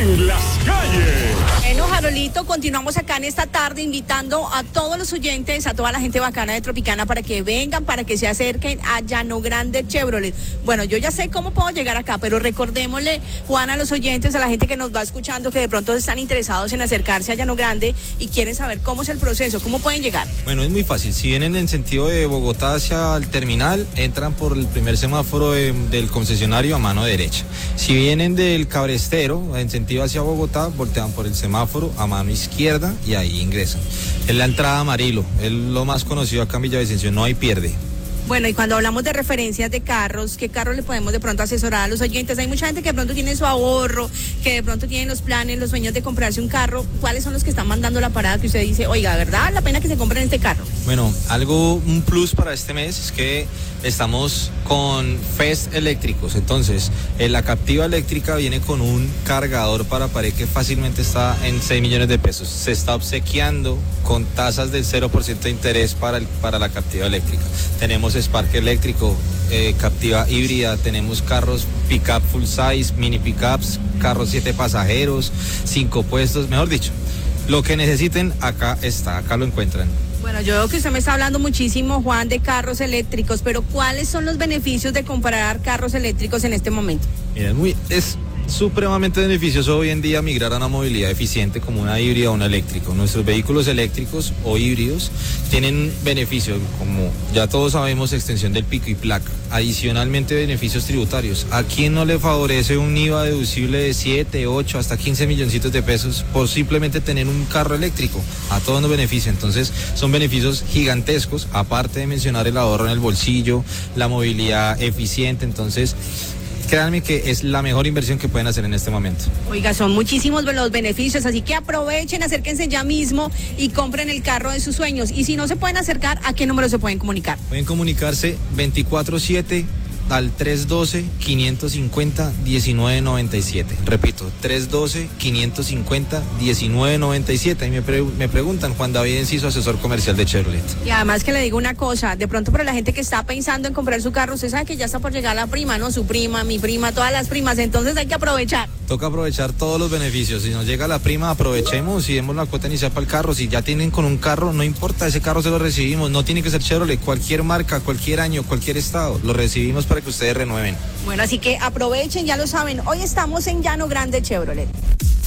en las calles. Bueno, Jarolito, continuamos acá en esta tarde invitando a todos los oyentes, a toda la gente bacana de Tropicana para que vengan, para que se acerquen a Llano Grande Chevrolet. Bueno, yo ya sé cómo puedo llegar acá, pero recordémosle, Juan, a los oyentes, a la gente que nos va escuchando, que de pronto están interesados en acercarse a Llano Grande y quieren saber cómo es el proceso, cómo pueden llegar. Bueno, es muy fácil. Si vienen en sentido de Bogotá hacia el terminal, entran por el primer semáforo del concesionario a mano derecha. Si vienen del Cabrestero, en sentido hacia Bogotá, voltean por el semáforo a mano izquierda y ahí ingresan. Es la entrada Amarillo, es lo más conocido acá en Villavicencio, no hay pierde. Bueno, y cuando hablamos de referencias de carros, ¿qué carros le podemos de pronto asesorar a los oyentes? Hay mucha gente que de pronto tiene su ahorro, que de pronto tienen los planes, los sueños de comprarse un carro. ¿Cuáles son los que están mandando la parada que usted dice, oiga, ¿verdad? La pena que se compren este carro. Bueno, un plus para este mes es que estamos con Fest eléctricos. Entonces, la Captiva eléctrica viene con un cargador para pared que fácilmente está en 6 millones de pesos. Se está obsequiando con tasas del 0% de interés para la Captiva eléctrica. Tenemos Spark eléctrico, Captiva híbrida, tenemos carros pick-up full size, mini pick-ups, carros 7 pasajeros, 5 puestos, mejor dicho, lo que necesiten acá está, acá lo encuentran. Bueno, yo veo que usted me está hablando muchísimo, Juan, de carros eléctricos, pero ¿cuáles son los beneficios de comprar carros eléctricos en este momento? Mira, es supremamente beneficioso hoy en día migrar a una movilidad eficiente como una híbrida o una eléctrica. Nuestros vehículos eléctricos o híbridos tienen beneficios, como ya todos sabemos, extensión del pico y placa. Adicionalmente, beneficios tributarios. ¿A quién no le favorece un IVA deducible de 7, 8, hasta 15 milloncitos de pesos por simplemente tener un carro eléctrico? A todos nos beneficia. Entonces, son beneficios gigantescos, aparte de mencionar el ahorro en el bolsillo, la movilidad eficiente. Entonces, créanme que es la mejor inversión que pueden hacer en este momento. Oiga, son muchísimos los beneficios, así que aprovechen, acérquense ya mismo y compren el carro de sus sueños. Y si no se pueden acercar, ¿a qué número se pueden comunicar? Pueden comunicarse 24/7 al 312-550-1997. Repito, 312-550-1997. Y me preguntan, Juan David Enciso, asesor comercial de Chevrolet. Y además que le digo una cosa, de pronto para la gente que está pensando en comprar su carro, usted sabe que ya está por llegar la prima, ¿no? Su prima, mi prima, todas las primas, entonces hay que aprovechar. Toca aprovechar todos los beneficios. Si nos llega la prima, aprovechemos y demos la cuota inicial para el carro. Si ya tienen con un carro, no importa, ese carro se lo recibimos. No tiene que ser Chevrolet, cualquier marca, cualquier año, cualquier estado. Lo recibimos para que ustedes renueven. Bueno, así que aprovechen, ya lo saben. Hoy estamos en Llano Grande Chevrolet.